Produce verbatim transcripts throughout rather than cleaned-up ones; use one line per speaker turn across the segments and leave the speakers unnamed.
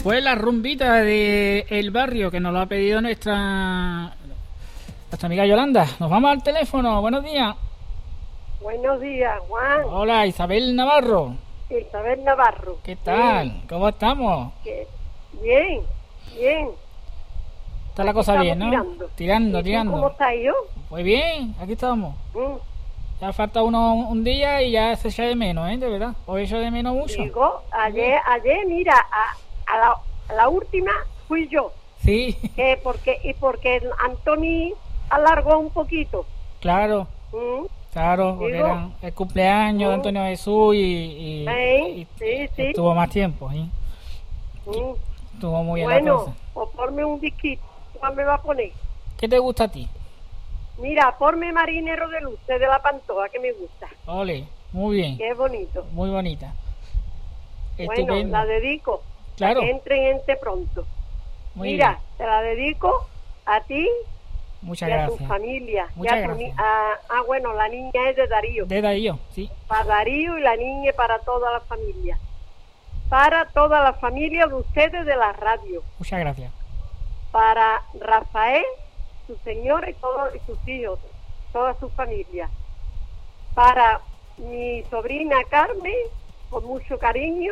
Pues la rumbita de El Barrio, que nos lo ha pedido nuestra nuestra amiga Yolanda. Nos vamos al teléfono. Buenos días.
Buenos días, Juan.
Hola, Isabel Navarro.
Isabel Navarro.
¿Qué tal?
Sí.
¿Cómo estamos?
¿Qué? Bien, bien.
Está la
Aquí
cosa bien, ¿no?
tirando.
Tirando,
¿Y tú
tirando.
¿Cómo estás yo?
Pues bien, aquí estamos.
Mm.
Ya falta uno un día y ya se echa de menos, ¿eh? De verdad. Os echo de menos mucho.
Digo, ayer, ayer, mira, a, a, la, a la última fui yo.
Sí.
Eh, porque, y porque Antoni alargó un poquito.
Claro.
Mm.
Claro, porque
Digo,
era el cumpleaños
mm.
de Antonio Jesús y, y,
Sí,
y
sí, sí.
estuvo más tiempo, ¿sí?
Mm.
Estuvo muy bien la
Bueno,
cosa.
o ponme un disquito. ¿Cuál me va a poner?
¿Qué te gusta a ti?
Mira, ponme Marinero de Luz, de La Pantoja, que me gusta.
Ole, muy bien,
Que es bonito.
muy bonita.
Bueno,
Estupendo.
la dedico.
Claro.
Que entre en este pronto.
Muy
Mira,
bien.
te la dedico a ti
Muchas
y a
gracias.
tu familia.
Muchas
y a tu
gracias.
ni- a- ah, bueno, la niña es de Darío.
De Darío, sí.
Para Darío y la niña para toda la familia. Para toda la familia de ustedes de la radio.
Muchas gracias.
Para Rafael, su señora y todos y sus hijos, toda su familia. Para mi sobrina Carmen, con mucho cariño,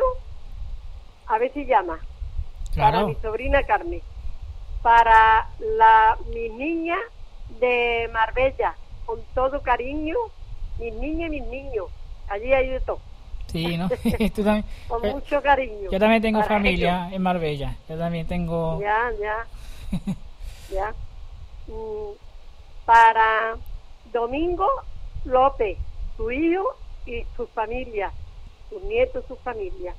a ver si llama. Para
Claro.
mi sobrina Carmen. Para la mi niña de Marbella, con todo cariño, mis niñas y mis niños. Allí hay de todo.
Sí, ¿no? Tú también.
Con
Eh,
mucho cariño.
Yo también tengo
Para
familia en Marbella. Yo también tengo.
ellos. Ya, ya. ya. Mm, para Domingo López, su hijo y su familia, sus nietos y su familia.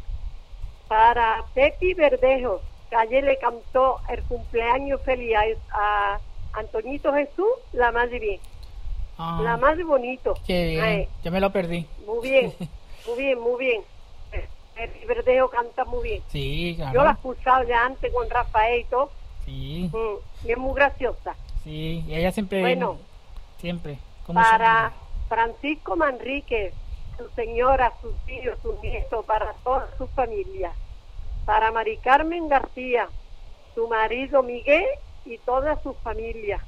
Para Pepi Verdejo, que ayer le cantó el cumpleaños feliz a, a Antonito Jesús, la más de bien,
Ah,
la más de bonito.
qué bien.
Ay,
Yo me lo perdí.
muy bien, muy bien, muy bien. Pepi Verdejo canta muy bien.
Sí, claro.
Yo la he escuchado ya antes con Rafael y todo,
Sí,
mm, y es muy graciosa.
sí. Y ella siempre.
Bueno,
Siempre. con mucho
para
amor.
Francisco Manríquez, su señora, sus hijos, sus nietos, para toda su familia. Para Mari Carmen García, su marido Miguel y toda su familia.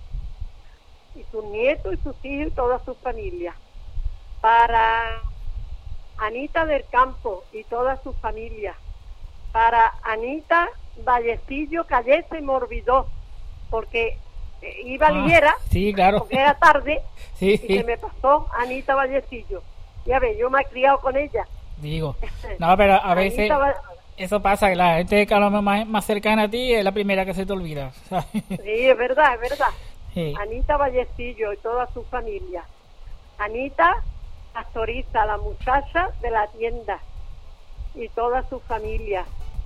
Y sus nietos y sus hijos y toda su familia. Para Anita del Campo y toda su familia. Para Anita Vallecillo, que ayer se me olvidó, porque eh, iba
Ah,
ligera,
sí, claro.
porque era tarde,
Sí,
y se me pasó Anita Vallecillo. Ya ves, yo me he criado con ella.
digo. No, pero a veces
Anita Va-
eso pasa, que la gente que a lo mejor más, más cercana a ti es la primera que se te olvida, ¿sabes?
Sí, es verdad, es verdad.
Sí.
Anita Vallecillo y toda su familia. Anita Pastoriza, la muchacha de la tienda, y toda su familia.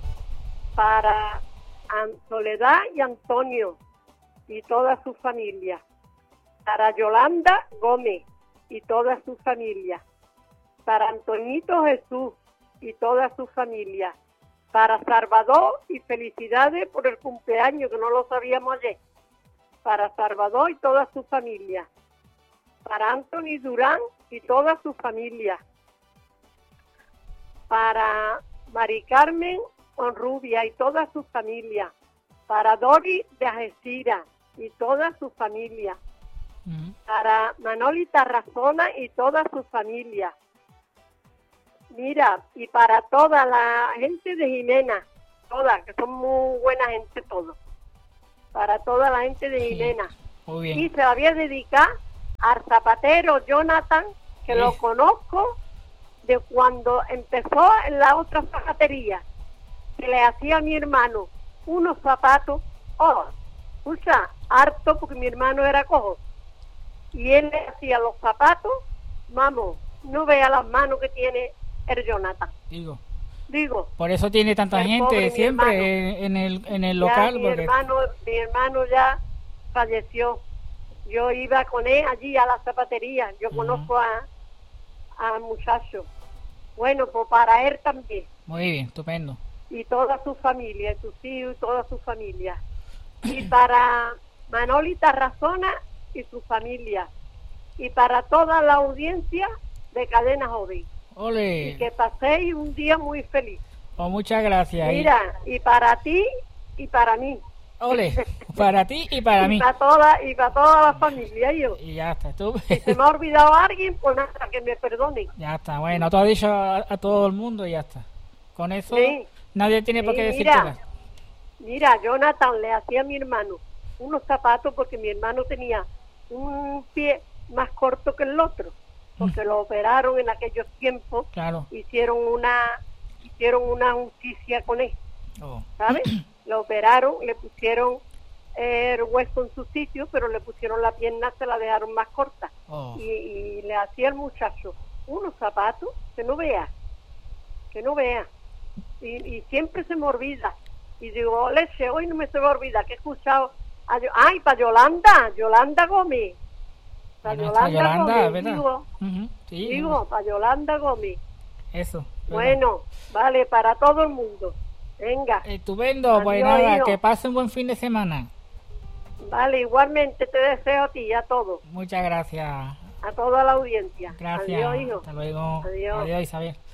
Para An- Soledad y Antonio y toda su familia. Para Yolanda Gómez y toda su familia. Para Antoñito Jesús y toda su familia. Para Salvador y felicidades por el cumpleaños, que no lo sabíamos ayer. Para Salvador y toda su familia. Para Anthony Durán y toda su familia. Para Mari Carmen Onrubia y toda su familia. Para Dori de Algeciras y toda su familia.
Ujú.
Para Manoli Tarrazona y toda su familia. Mira, y para toda la gente de Jimena, toda, que son muy buena gente todos. Para toda la gente de
Sí,
Jimena.
muy
Y
bien.
se la voy a dedicar al zapatero Jonathan, que
Sí.
lo conozco de cuando empezó en la otra zapatería, que le hacía a mi hermano unos zapatos, oh, escucha, harto, porque mi hermano era cojo, y él le hacía los zapatos, vamos, no vea las manos que tiene el Jonathan.
Digo.
Digo,
Por eso tiene tanta
El
gente
pobre mi
siempre
hermano.
en, en el, en el
ya
local.
mi
Porque...
hermano, mi hermano ya falleció. Yo iba con él allí a la zapatería. Yo
Ujú.
conozco a al muchacho. Bueno, pues para él también.
Muy bien, estupendo.
Y toda su familia, sus hijos y toda su familia. Y para Manoli Tarrazona y su familia. Y para toda la audiencia de Cadena Joven. Y
Ole.
que paséis un día muy feliz.
Oh, muchas gracias.
Mira, y para ti y para mí.
Ole, para ti y para
y
mí.
Para toda, y para toda la familia, yo.
Y ya está, tú.
Si se me ha olvidado alguien, pues nada, que me perdone.
Ya está, bueno, tú has dicho a, a todo el mundo y ya está. Con eso
Sí,
nadie tiene por
sí,
qué decir
mira.
nada.
Mira, Jonathan le hacía a mi hermano unos zapatos porque mi hermano tenía un pie más corto que el otro, porque lo operaron en aquellos tiempos,
Claro.
hicieron una hicieron una justicia con él,
Oh.
¿sabes? Lo operaron, le pusieron eh, el hueso en su sitio, pero le pusieron la pierna, se la dejaron más corta.
Oh.
Y, y le hacía al muchacho unos zapatos que no vea, que no vea. Y, y siempre se me olvida. Y digo, leche, hoy no me se me olvida que he escuchado. A, Yo- ay, para Yolanda, Yolanda Gómez. Para
Nuestra
Yolanda,
Yolanda,
Gómez,
¿verdad?
digo,
Ujú, sí,
digo, para Yolanda Gómez.
eso. ¿verdad?
Bueno, vale, para todo el mundo. Venga,
Estupendo, pues
Adiós,
nada,
hijo.
que pase un buen fin de semana.
vale, igualmente te deseo a ti y a todos,
Muchas gracias.
a toda la audiencia.
Gracias.
Adiós, hijo.
Hasta luego.
Adiós.
Adiós, Isabel.